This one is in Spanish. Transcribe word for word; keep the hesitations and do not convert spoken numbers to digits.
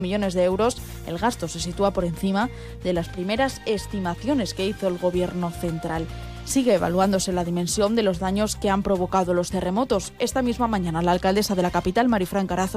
millones de euros, el gasto se sitúa por encima de las primeras estimaciones que hizo el Gobierno central. Sigue evaluándose la dimensión de los daños que han provocado los terremotos. Esta misma mañana, la alcaldesa de la capital, Marifran Carazo,